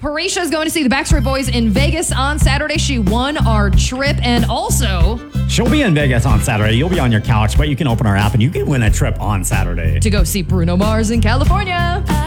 Horatia is going to see the Backstreet Boys in Vegas on Saturday. She won our trip, and also she'll be in Vegas on Saturday. You'll be on your couch, but you can open our app and you can win a trip on Saturday to go see Bruno Mars in California.